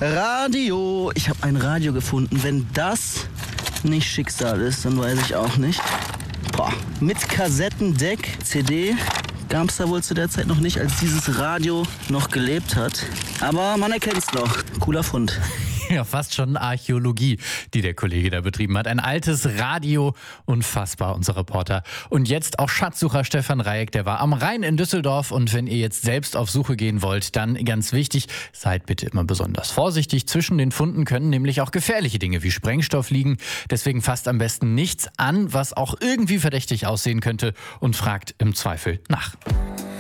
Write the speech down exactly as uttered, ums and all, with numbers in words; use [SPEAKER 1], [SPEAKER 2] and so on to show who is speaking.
[SPEAKER 1] Radio. Ich habe ein Radio gefunden. Wenn das nicht Schicksal ist, dann weiß ich auch nicht. Boah. Mit Kassettendeck, C D. Gab es da wohl zu der Zeit noch nicht, als dieses Radio noch gelebt hat. Aber man erkennt es noch. Cooler Fund.
[SPEAKER 2] Ja, fast schon Archäologie, die der Kollege da betrieben hat. Ein altes Radio, unfassbar, unser Reporter. Und jetzt auch Schatzsucher Stefan Reyek, der war am Rhein in Düsseldorf. Und wenn ihr jetzt selbst auf Suche gehen wollt, dann ganz wichtig, seid bitte immer besonders vorsichtig. Zwischen den Funden können nämlich auch gefährliche Dinge wie Sprengstoff liegen. Deswegen fasst am besten nichts an, was auch irgendwie verdächtig aussehen könnte und fragt im Zweifel nach.